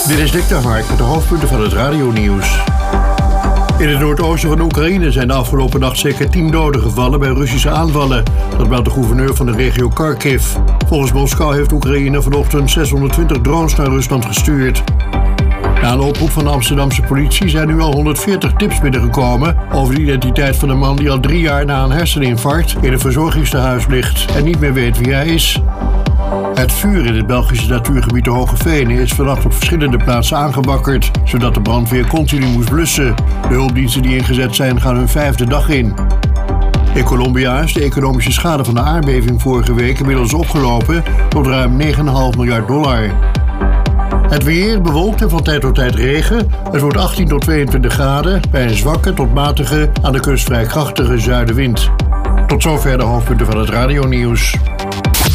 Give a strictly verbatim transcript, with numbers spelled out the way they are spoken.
Dit is Dick de Hark met de hoofdpunten van het radionieuws. In het noordoosten van Oekraïne zijn de afgelopen nacht zeker tien doden gevallen bij Russische aanvallen. Dat meldt de gouverneur van de regio Kharkiv. Volgens Moskou heeft Oekraïne vanochtend zeshonderdtwintig drones naar Rusland gestuurd. Na een oproep van de Amsterdamse politie zijn nu al honderdveertig tips binnengekomen over de identiteit van een man die al drie jaar na een herseninfarct in een verzorgingstehuis ligt en niet meer weet wie hij is. Het vuur in het Belgische natuurgebied de Hoge Venen is vannacht op verschillende plaatsen aangewakkerd, zodat de brandweer continu moest blussen. De hulpdiensten die ingezet zijn gaan hun vijfde dag in. In Colombia is de economische schade van de aardbeving vorige week inmiddels opgelopen tot ruim negen komma vijf miljard dollar. Het weer bewolkt en van tijd tot tijd regen. Het wordt achttien tot tweeëntwintig graden bij een zwakke tot matige, aan de kust vrij krachtige zuidenwind. Tot zover de hoofdpunten van het radionieuws.